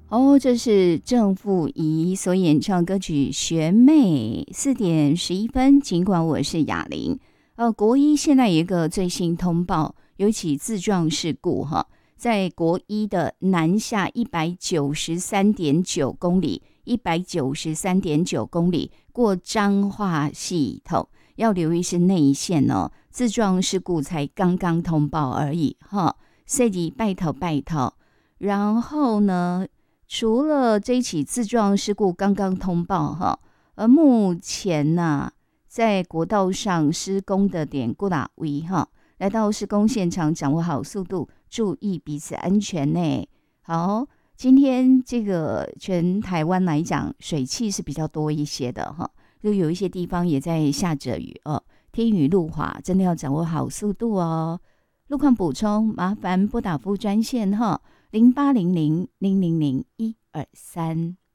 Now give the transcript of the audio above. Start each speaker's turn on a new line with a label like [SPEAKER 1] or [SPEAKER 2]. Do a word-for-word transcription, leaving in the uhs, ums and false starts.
[SPEAKER 1] 哦，这是郑富仪所演唱歌曲《学妹》。四点十一分，尽管我是哑铃。呃，国一现在有一个最新通报，有一起自撞事故哈，在国一的南下一百九十三点九公里，一百九十三点九公里过彰化系统，要留意是内线哦。自撞事故才刚刚通报而已哈，所以拜托拜托。然后呢？除了这一起自撞事故刚刚通报哈，而目前呢、啊，在国道上施工的点过哪位哈，来到施工现场，掌握好速度，注意彼此安全呢。好，今天这个全台湾来讲，水汽是比较多一些的哈，就有一些地方也在下着雨哦，天雨路滑，真的要掌握好速度哦。路况补充，麻烦拨打服务专线哈。零八零零零零零一二三。